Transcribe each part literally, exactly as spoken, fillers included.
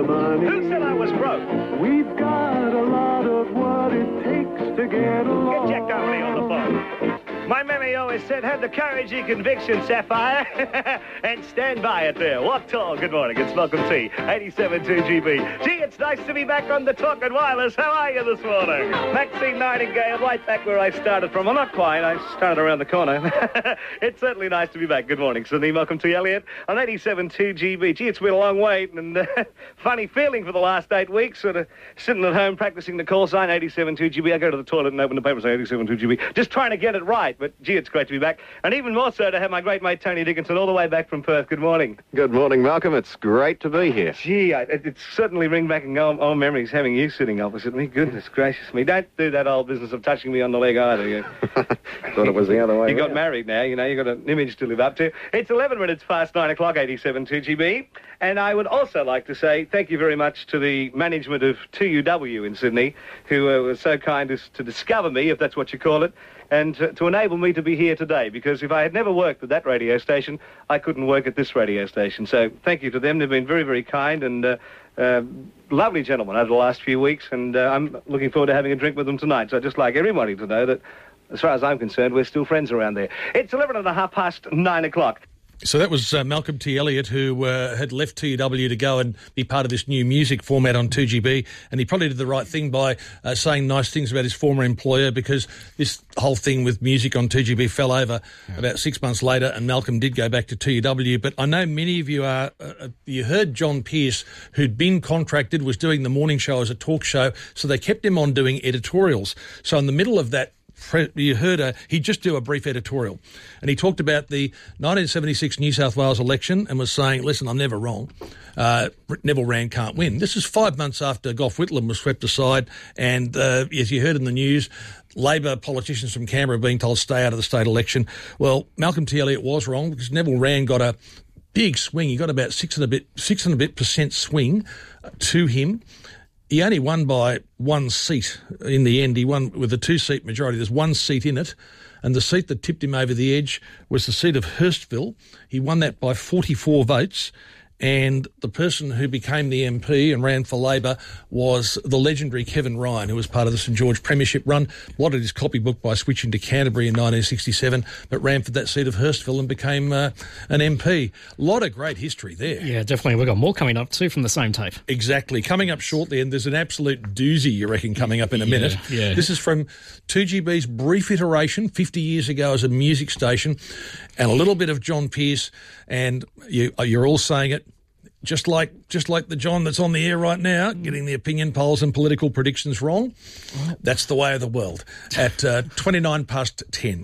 money. Who said I was broke? We've got a lot of what it takes to get along. Get Jack Downey on the phone. My mammy always said, have the courage and conviction, Sapphire, and stand by it there. What tall? Good morning. It's Malcolm T, eighty-seven point two G B. Gee, it's nice to be back on the Talk and Wireless. How are you this morning? Maxine Nightingale, right back where I started from. Well, not quite. I started around the corner. It's certainly nice to be back. Good morning, Sydney. Malcolm T. Elliott on eighty-seven point two G B. Gee, it's been a long wait and uh, funny feeling for the last eight weeks, sort of sitting at home practicing the call sign, eighty-seven point two G B. I go to the toilet and open the paper and say eighty-seven point two G B. Just trying to get it right. But, gee, it's great to be back. And even more so to have my great mate Tony Dickinson all the way back from Perth. Good morning. Good morning, Malcolm. It's great to be here. Gee, I, it, it's certainly ring back and old, old memories having you sitting opposite me. Goodness gracious me. Don't do that old business of touching me on the leg either. You. Thought it was the other way. You got around. married now, you know, you got an image to live up to. It's eleven minutes past nine o'clock, eighty-seven point two G B. And I would also like to say thank you very much to the management of two U W in Sydney, who uh, was so kind as to discover me, if that's what you call it, and to, to enable me to be here today, because if I had never worked at that radio station, I couldn't work at this radio station. So thank you to them. They've been very, very kind and uh, uh, lovely gentlemen over the last few weeks, and uh, I'm looking forward to having a drink with them tonight. So I'd just like everybody to know that, as far as I'm concerned, we're still friends around there. It's eleven and a half past nine o'clock. So that was uh, Malcolm T. Elliott, who uh, had left two U W to go and be part of this new music format on two G B, and he probably did the right thing by uh, saying nice things about his former employer, because this whole thing with music on two G B fell over yeah. about six months later, and Malcolm did go back to two U W. But I know many of you are, uh, you heard John Pearce, who'd been contracted, was doing the morning show as a talk show, so they kept him on doing editorials. So in the middle of that, you heard a, he'd just do a brief editorial, and he talked about the nineteen seventy-six New South Wales election and was saying, listen, I'm never wrong. Uh, Neville Rand can't win. This is five months after Gough Whitlam was swept aside, and uh, as you heard in the news, Labor politicians from Canberra being told stay out of the state election. Well, Malcolm T. Elliott was wrong, because Neville Rand got a big swing. He got about six and a bit, six and a bit percent swing to him. He only won by one seat in the end. He won with a two-seat majority. There's one seat in it, and the seat that tipped him over the edge was the seat of Hurstville. He won that by forty-four votes, and the person who became the M P and ran for Labor was the legendary Kevin Ryan, who was part of the St George Premiership run, blotted his copybook by switching to Canterbury in nineteen sixty-seven, but ran for that seat of Hurstville and became uh, an M P. A lot of great history there. Yeah, definitely. We've got more coming up too from the same tape. Exactly. Coming up shortly, and there's an absolute doozy, you reckon, coming up in a yeah, minute. Yeah. This is from two G B's brief iteration fifty years ago as a music station, and a little bit of John Pearce, and you, you're all saying it, Just like just like the John that's on the air right now, getting the opinion polls and political predictions wrong. That's the way of the world. At uh, twenty-nine past ten.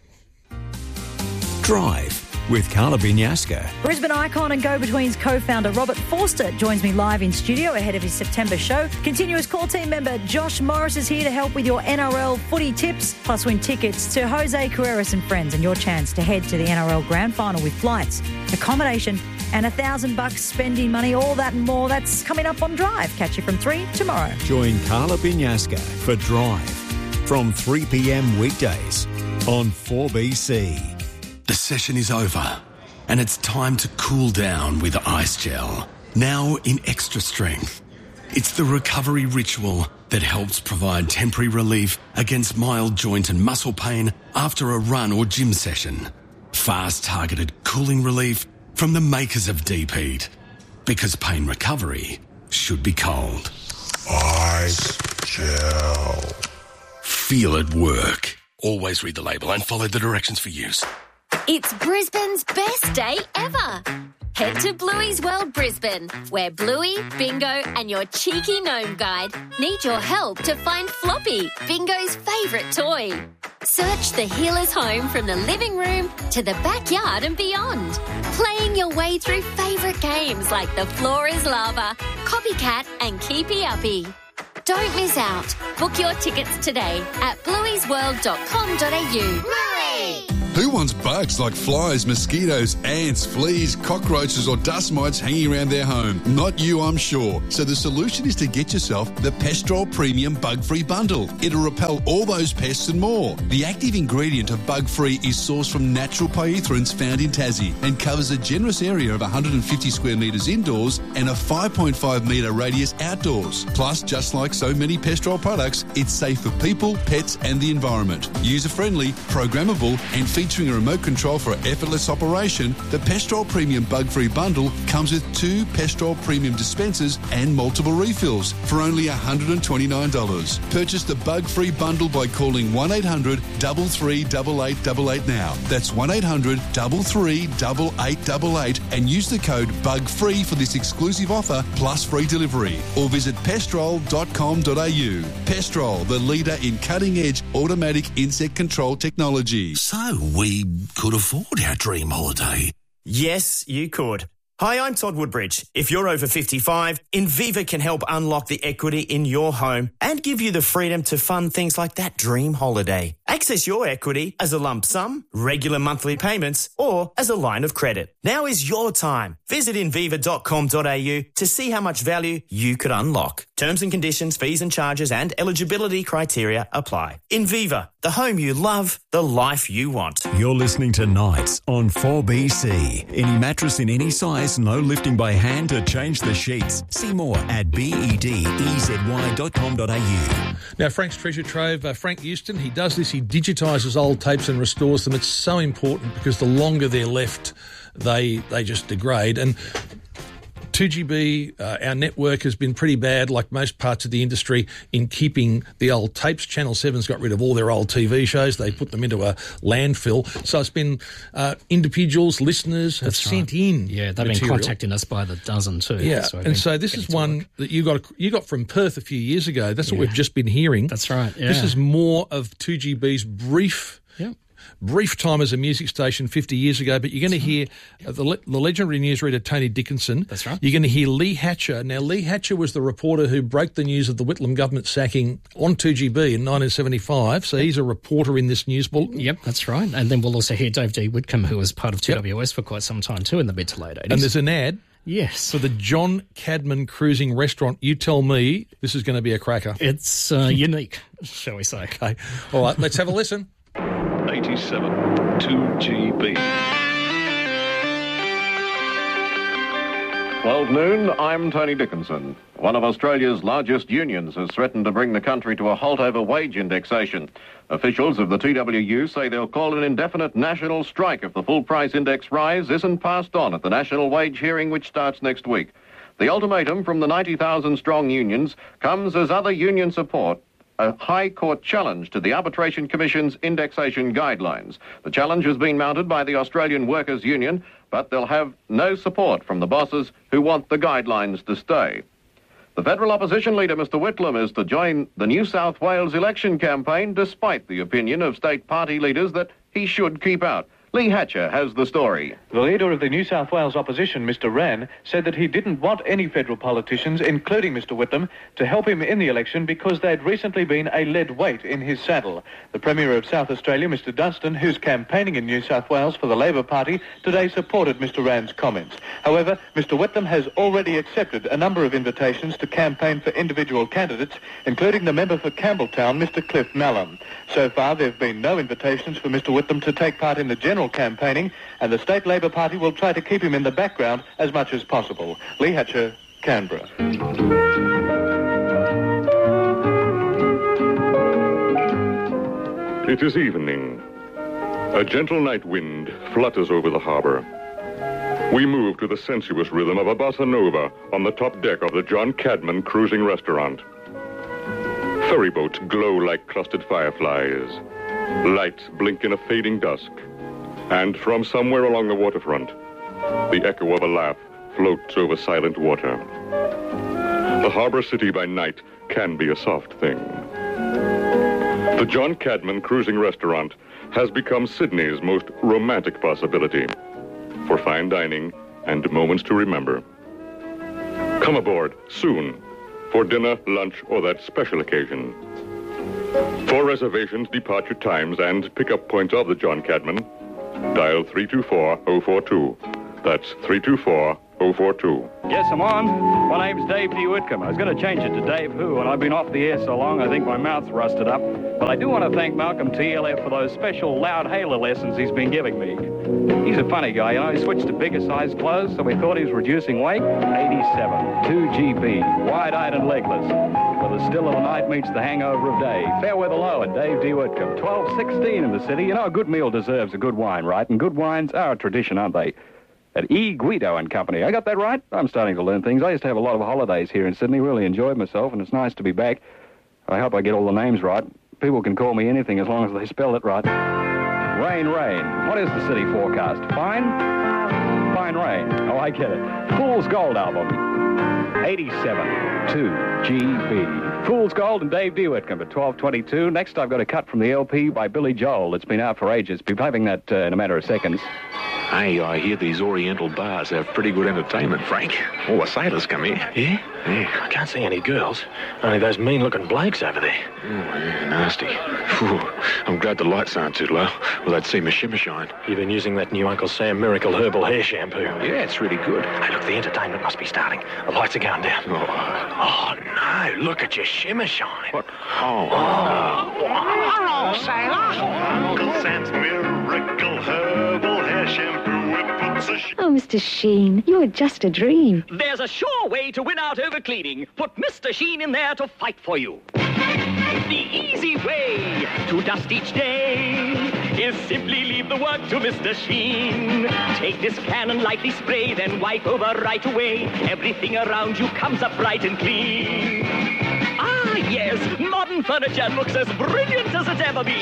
Drive with Carla Binyasca. Brisbane icon and Go-Betweens co-founder Robert Forster joins me live in studio ahead of his September show. Continuous call team member Josh Morris is here to help with your N R L footy tips, plus win tickets to Jose Carreras and friends and your chance to head to the N R L Grand Final with flights, accommodation and a thousand bucks spending money, all that and more. That's coming up on Drive. Catch you from three tomorrow. Join Carla Binyasca for Drive from three p.m. weekdays on four B C. The session is over, and it's time to cool down with Ice Gel, now in extra strength. It's the recovery ritual that helps provide temporary relief against mild joint and muscle pain after a run or gym session. Fast targeted cooling relief from the makers of Deep Heat, because pain recovery should be cold. Ice Gel. Feel it work. Always read the label and follow the directions for use. It's Brisbane's best day ever. Head to Bluey's World Brisbane, where Bluey, Bingo and your cheeky gnome guide need your help to find Floppy, Bingo's favourite toy. Search the healer's home from the living room to the backyard and beyond, playing your way through favourite games like The Floor is Lava, Copycat and Keepy Uppy. Don't miss out. Book your tickets today at blueys world dot com dot a u. Bluey! Who wants bugs like flies, mosquitoes, ants, fleas, cockroaches or dust mites hanging around their home? Not you, I'm sure. So the solution is to get yourself the Pestrol Premium Bug-Free Bundle. It'll repel all those pests and more. The active ingredient of Bug-Free is sourced from natural pyrethroids found in Tassie and covers a generous area of one hundred fifty square metres indoors and a five point five metre radius outdoors. Plus, just like so many Pestrol products, it's safe for people, pets and the environment. User-friendly, programmable and featuring a remote control for effortless operation, the Pestrol Premium Bug-Free Bundle comes with two Pestrol Premium dispensers and multiple refills for only one hundred twenty-nine dollars. Purchase the Bug-Free Bundle by calling one eight hundred, three three eight eight eight eight now. That's one eight hundred, three three eight eight eight eight and use the code BUGFREE for this exclusive offer plus free delivery. Or visit pestrol dot com dot a u. Pestrol, the leader in cutting-edge automatic insect control technology. So we could afford our dream holiday. Yes, you could. Hi, I'm Todd Woodbridge. If you're over fifty-five, Inviva can help unlock the equity in your home and give you the freedom to fund things like that dream holiday. Access your equity as a lump sum, regular monthly payments, or as a line of credit. Now is your time. Visit inviva dot com dot a u to see how much value you could unlock. Terms and conditions, fees and charges and eligibility criteria apply. Inviva, the home you love, the life you want. You're listening to Nights on four B C. Any mattress in any size, no lifting by hand to change the sheets. See more at bed e z y dot com dot a u. Now, Frank's Treasure Trove, uh, Frank Houston, he does this, he digitises old tapes and restores them. It's so important because the longer they're left, they they just degrade. And two G B, uh, our network has been pretty bad, like most parts of the industry, in keeping the old tapes. Channel seven's got rid of all their old T V shows. They put them into a landfill. So it's been uh, individuals, listeners have That's sent right. in Yeah, they've material. been contacting us by the dozen too. Yeah, so and so this is one work. that you got you got from Perth a few years ago. That's what Yeah. we've just been hearing. That's right, yeah. This is more of two G B's brief... Yep. brief time as a music station fifty years ago, but you're going to hear uh, the, le- the legendary newsreader Tony Dickinson. That's right. You're going to hear Lee Hatcher. Now, Lee Hatcher was the reporter who broke the news of the Whitlam government sacking on two G B in nineteen seventy-five, so he's a reporter in this news bulletin. Yep, that's right. And then we'll also hear Dave D. Whitcomb, who was part of T W S yep. for quite some time too in the mid to late eighties. And there's an ad. Yes. For the John Cadman Cruising Restaurant. You tell me this is going to be a cracker. It's uh, unique, shall we say. Okay. All right, let's have a listen. eighty-seven, two G B. twelve noon, I'm Tony Dickinson. One of Australia's largest unions has threatened to bring the country to a halt over wage indexation. Officials of the T W U say they'll call an indefinite national strike if the full price index rise isn't passed on at the national wage hearing, which starts next week. The ultimatum from the ninety thousand strong unions comes as other union support a High Court challenge to the Arbitration Commission's indexation guidelines. The challenge has been mounted by the Australian Workers' Union, but they'll have no support from the bosses who want the guidelines to stay. The federal opposition leader, Mister Whitlam, is to join the New South Wales election campaign despite the opinion of state party leaders that he should keep out. Lee Hatcher has the story. The leader of the New South Wales opposition, Mister Rann, said that he didn't want any federal politicians, including Mister Whitlam, to help him in the election because they'd recently been a lead weight in his saddle. The Premier of South Australia, Mister Dunstan, who's campaigning in New South Wales for the Labor Party, today supported Mister Rann's comments. However, Mister Whitlam has already accepted a number of invitations to campaign for individual candidates, including the member for Campbelltown, Mister Cliff Mallum. So far, there have been no invitations for Mister Whitlam to take part in the general campaigning, and the State Labor Party will try to keep him in the background as much as possible. Lee Hatcher, Canberra. It is evening. A gentle night wind flutters over the harbour. We move to the sensuous rhythm of a bossa nova on the top deck of the John Cadman Cruising Restaurant. Ferry boats glow like clustered fireflies. Lights blink in a fading dusk. And from somewhere along the waterfront, the echo of a laugh floats over silent water. The harbour city by night can be a soft thing. The John Cadman Cruising Restaurant has become Sydney's most romantic possibility for fine dining and moments to remember. Come aboard soon for dinner, lunch, or that special occasion. For reservations, departure times, and pickup points of the John Cadman, Dial three two four oh four two. That's three two four oh four two. Yes, I'm on. My name's Dave D. Whitcomb. I was going to change it to Dave Who, and I've been off the air so long I think my mouth's rusted up. But I do want to thank Malcolm T. Elliott for those special loud hailer lessons he's been giving me. He's a funny guy, you know. He switched to bigger sized clothes, so we thought he was reducing weight. eighty-seven, two G B, wide-eyed and legless. Well, the still of the night meets the hangover of day. Fair weather low and Dave D. Whitcomb. twelve sixteen in the city. You know, a good meal deserves a good wine, right? And good wines are a tradition, aren't they? At E. Guido and Company. I got that right? I'm starting to learn things. I used to have a lot of holidays here in Sydney. Really enjoyed myself, and it's nice to be back. I hope I get all the names right. People can call me anything as long as they spell it right. Rain, rain. What is the city forecast? Fine? Fine rain. Oh, I get it. Fool's Gold album. eighty-seven, two G B. Fool's Gold and Dave D. Whitcomb at twelve twenty-two. Next, I've got a cut from the L P by Billy Joel. It's been out for ages. Be having that uh, in a matter of seconds. Hey, I hear these Oriental bars have pretty good entertainment, Frank. All the sailors come here. Yeah? Yeah. I can't see any girls. Only those mean-looking blokes over there. Oh, yeah, nasty. Phew. I'm glad the lights aren't too low, or they'd see my shimmer shine. You've been using that new Uncle Sam Miracle Herbal Hair Shampoo. Yeah, it's really good. Hey, look, the entertainment must be starting. The lights are going down. Oh, oh no, look at your shimmer shine. What? Oh. Oh, oh sailor. Uncle Sam's Miracle Herbal Hair Shampoo. Oh, Mister Sheen, you're just a dream. There's a sure way to win out over cleaning. Put Mister Sheen in there to fight for you. The easy way to dust each day is simply leave the work to Mister Sheen. Take this can and lightly spray, then wipe over right away. Everything around you comes up bright and clean. Ah, yes, modern furniture looks as brilliant as it's ever been.